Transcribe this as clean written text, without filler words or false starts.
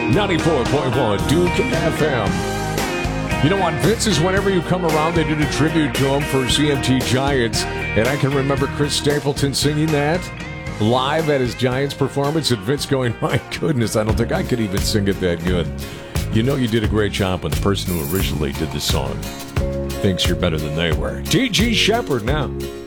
94.1 Duke FM. You know, on Vince's, whenever you come around, they did a tribute to him for CMT Giants. And I can remember Chris Stapleton singing that live at his Giants performance, and Vince going, my goodness, I don't think I could even sing it that good. You know you did a great job when the person who originally did the song thinks you're better than they were. T.G. Shepherd now.